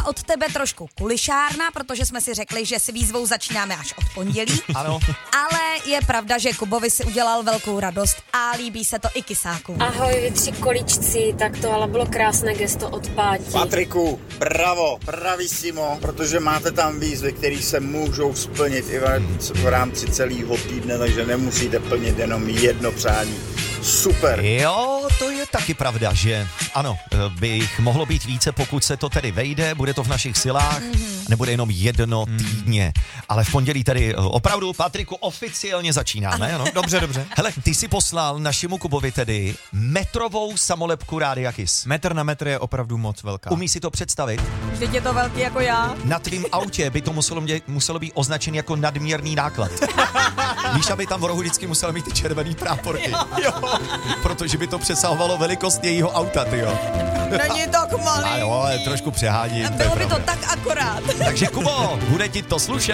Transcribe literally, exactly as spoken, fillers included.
A od tebe trošku kulišárna, protože jsme si řekli, že si výzvou začínáme až od pondělí. Ano. Ale je pravda, že Kubovi si udělal velkou radost a líbí se to i kysákům. Ahoj, vy tři količci, tak to ale bylo krásné gesto od Páti. Patriku, bravo, bravissimo, protože máte tam výzvy, které se můžou splnit i v rámci celého týdne, takže nemusíte plnit jenom jedno přání. Super. Jo, to je taky pravda, že ano, by jich mohlo být více, pokud se to tedy vejde, bude to v našich silách, mm-hmm. nebude jenom jedno mm. týdně. Ale v pondělí tady opravdu, Patriku, oficiálně začínáme, ano? Dobře, dobře. Hele, ty si poslal našemu Kubovi tedy metrovou samolepku Rádia Kiss. Metr na metr je opravdu moc velká. Umí si to představit? Vždyť je to velký jako já. Na tvým autě by to muselo, mě, muselo být označený jako nadměrný náklad. Víš, aby tam v rohu vždycky musel mít ty červený práporky. Jo. jo. Protože by to přesahovalo velikost jejího auta, tyjo. Není tak malý. A jo, ale trošku přeháním. Bylo by to tak akorát. Takže Kubo, bude ti to slušet.